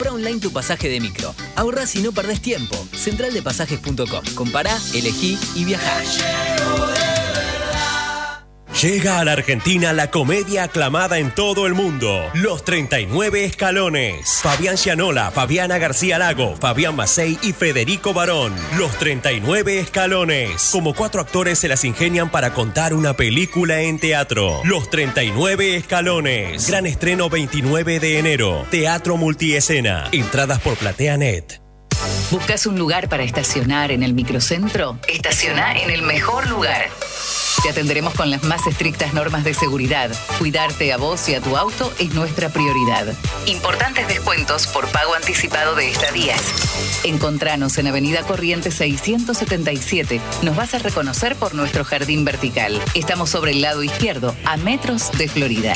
Comprá online tu pasaje de micro. Ahorrás y no perdés tiempo. Centraldepasajes.com. Compará, elegí y viajá. Llega a la Argentina la comedia aclamada en todo el mundo, Los 39 Escalones. Fabián Gianola, Fabiana García Lago, Fabián Macei y Federico Barón. Los 39 Escalones. Como 4 actores se las ingenian para contar una película en teatro. Los 39 Escalones. Gran estreno 29 de enero. Teatro multiescena. Entradas por PlateaNet. ¿Buscas un lugar para estacionar en el microcentro? Estaciona en el mejor lugar. Te atenderemos con las más estrictas normas de seguridad. Cuidarte a vos y a tu auto es nuestra prioridad. Importantes descuentos por pago anticipado de estadías. Encontranos en Avenida Corrientes 677. Nos vas a reconocer por nuestro jardín vertical. Estamos sobre el lado izquierdo, a metros de Florida.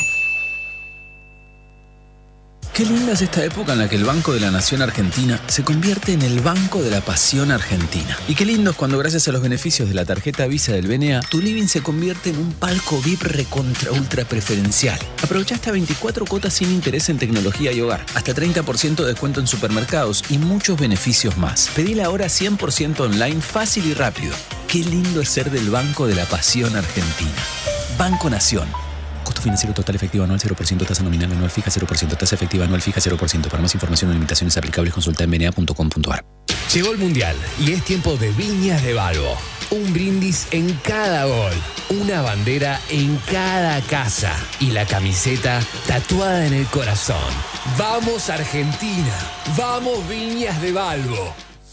Qué linda es esta época en la que el Banco de la Nación Argentina se convierte en el Banco de la Pasión Argentina. Y qué lindo es cuando gracias a los beneficios de la tarjeta Visa del BNA, tu living se convierte en un palco VIP recontra ultra preferencial. Aprovecha hasta 24 cuotas sin interés en tecnología y hogar, hasta 30% de descuento en supermercados y muchos beneficios más. Pedila ahora 100% online, fácil y rápido. Qué lindo es ser del Banco de la Pasión Argentina. Banco Nación. Costo financiero total efectivo anual 0%, tasa nominal anual fija 0%, tasa efectiva anual fija 0%. Para más información o limitaciones aplicables consulta en bna.com.ar. Llegó el Mundial y es tiempo de Viñas de Balbo. Un brindis en cada gol, una bandera en cada casa y la camiseta tatuada en el corazón. ¡Vamos Argentina! ¡Vamos Viñas de Balbo!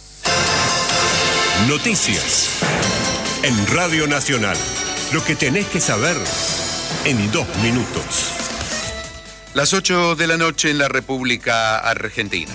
Noticias en Radio Nacional. Lo que tenés que saber en 2 minutos. Las 8 de la noche en la República Argentina.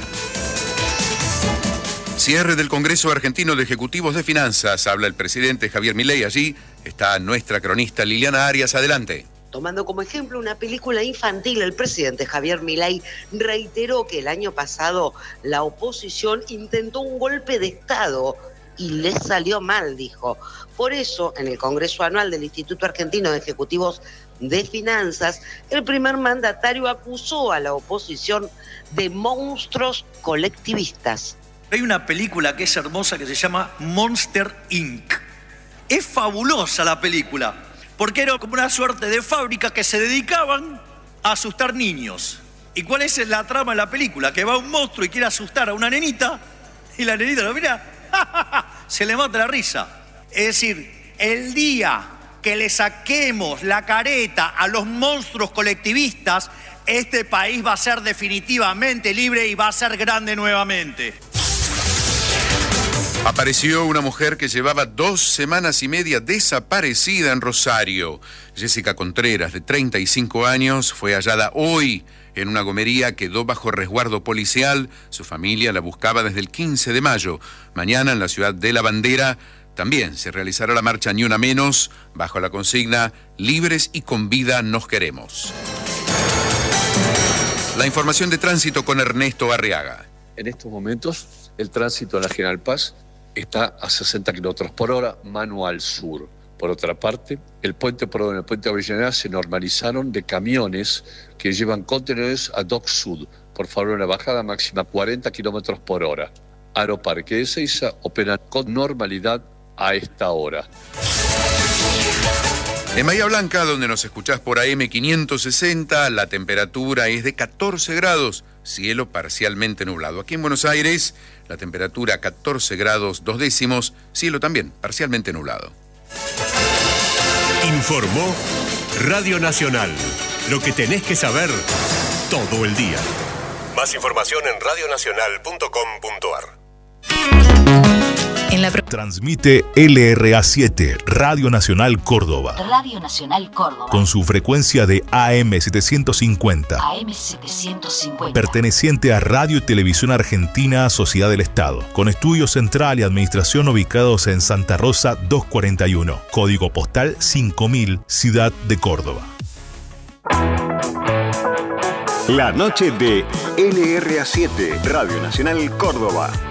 Cierre del Congreso Argentino de Ejecutivos de Finanzas. Habla el presidente Javier Milei. Allí está nuestra cronista Liliana Arias. Adelante. Tomando como ejemplo una película infantil, el presidente Javier Milei reiteró que el año pasado la oposición intentó un golpe de Estado y les salió mal, dijo. Por eso, en el Congreso Anual del Instituto Argentino de Ejecutivos de Finanzas, el primer mandatario acusó a la oposición de monstruos colectivistas. Hay una película que es hermosa que se llama Monster Inc. Es fabulosa la película, porque era como una suerte de fábrica que se dedicaban a asustar niños. ¿Y cuál es la trama de la película? Que va un monstruo y quiere asustar a una nenita, y la nenita lo mira, se le mata la risa. Es decir, el día que le saquemos la careta a los monstruos colectivistas, este país va a ser definitivamente libre y va a ser grande nuevamente. Apareció una mujer que llevaba 2 semanas y media desaparecida en Rosario. Jessica Contreras, de 35 años, fue hallada hoy en una gomería, quedó bajo resguardo policial. Su familia la buscaba desde el 15 de mayo. Mañana en la ciudad de La Bandera también se realizará la marcha Ni Una Menos, bajo la consigna Libres y con vida nos queremos. La información de tránsito con Ernesto Arriaga. En estos momentos, el tránsito en la General Paz está a 60 km por hora, mano al sur. Por otra parte, el puente Avellaneda se normalizaron de camiones que llevan contenedores a Dock Sud. Por favor, una bajada máxima 40 km por hora. Aeroparque de Ezeiza opera con normalidad a esta hora. En Bahía Blanca, donde nos escuchás por AM 560, la temperatura es de 14 grados, cielo parcialmente nublado. Aquí en Buenos Aires, la temperatura 14 grados 2 décimos, cielo también parcialmente nublado. Informó Radio Nacional. Lo que tenés que saber todo el día. Más información en radionacional.com.ar. Transmite LRA7, Radio Nacional Córdoba. Radio Nacional Córdoba. Con su frecuencia de AM750. AM750. Perteneciente a Radio y Televisión Argentina, Sociedad del Estado. Con estudio central y administración ubicados en Santa Rosa 241. Código postal 5000, Ciudad de Córdoba. La noche de LRA7, Radio Nacional Córdoba.